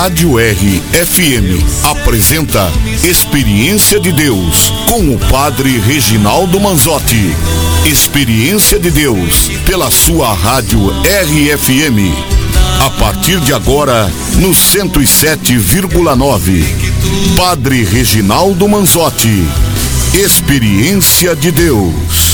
Rádio RFM apresenta Experiência de Deus com o Padre Reginaldo Manzotti. Experiência de Deus pela sua Rádio RFM. A partir de agora, no 107,9. Padre Reginaldo Manzotti. Experiência de Deus.